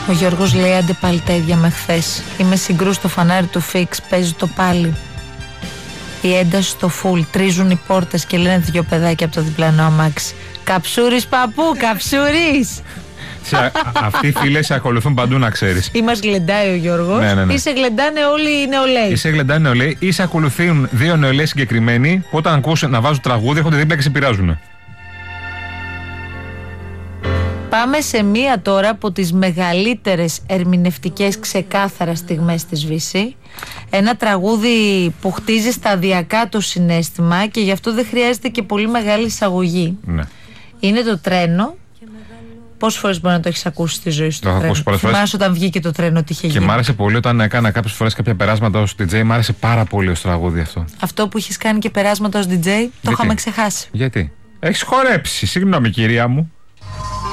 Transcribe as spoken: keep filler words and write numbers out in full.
Ο Γιώργος λέει: άντε πάλι τα ίδια με χθες. Είμαι συγκρού στο φανάρι του Φίξ, παίζει το πάλι. Η ένταση στο φουλ, τρίζουν οι πόρτες και λένε δυο παιδάκια από το διπλανό αμάξι. Καψούρης παππού, καψούρης! Αυτοί οι φίλοι σε ακολουθούν παντού, να ξέρεις. Ή μας γλεντάει ο Γιώργος, ναι, ναι, ναι. ή σε γλεντάνε όλοι οι νεολαίοι. Ή σε γλεντάνε νεολαίοι, ή σε ακολουθούν δύο νεολαίοι συγκεκριμένοι που όταν ακούσουν να βάζουν τραγούδι έρχονται δίπλα και σε πειράζουν. Πάμε σε μία τώρα από τις μεγαλύτερες ερμηνευτικές ξεκάθαρα στιγμές της Βύση. Ένα τραγούδι που χτίζει σταδιακά το συναίσθημα και γι' αυτό δεν χρειάζεται και πολύ μεγάλη εισαγωγή. Ναι. Είναι το τρένο. Πόσες φορές μπορεί να το έχεις ακούσει στη ζωή σου? Το έχω ακούσει πολλές φορές. Θυμάσαι όταν βγήκε το τρένο τι είχε γίνει? Και μ' άρεσε πολύ όταν έκανα κάποιες φορές κάποια περάσματα ως ντι τζέι. Μ' άρεσε πάρα πολύ ως τραγούδι αυτό. Αυτό που έχεις κάνει και περάσματα ως ντι τζέι, το είχαμε ξεχάσει. Γιατί? Έχεις χορέψει, συγγνώμη κυρία μου.